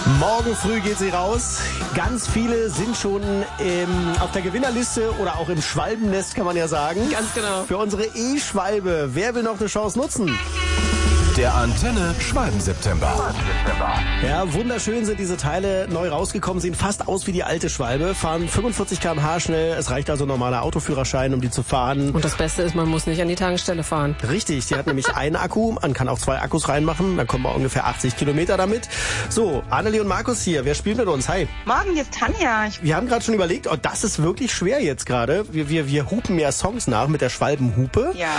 Morgen früh geht sie raus. Ganz viele sind schon auf der Gewinnerliste oder auch im Schwalbennest, kann man ja sagen. Ganz genau. Für unsere E-Schwalbe. Wer will noch eine Chance nutzen? Der Antenne Schwalben-September. Ja, wunderschön sind diese Teile neu rausgekommen, sehen fast aus wie die alte Schwalbe, fahren 45 km/h schnell. Es reicht also ein normaler Autoführerschein, um die zu fahren. Und das Beste ist, man muss nicht an die Tankstelle fahren. Richtig, die hat nämlich einen Akku, man kann auch 2 Akkus reinmachen, dann kommen wir ungefähr 80 Kilometer damit. So, Annelie und Markus hier, wer spielt mit uns? Hi. Morgen, hier ist Tanja. Wir haben gerade schon überlegt, das ist wirklich schwer jetzt gerade. Wir hupen ja Songs nach mit der Schwalbenhupe. Ja.